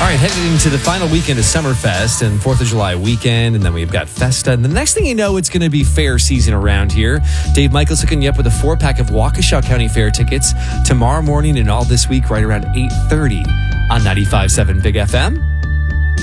All right, headed into the final weekend of Summerfest and 4th of July weekend, and then we've got Festa. And the next thing you know, it's going to be fair season around here. Dave Michaels hooking you up with a 4-pack of Waukesha County Fair tickets tomorrow morning and all this week right around 8:30 on 95.7 Big FM.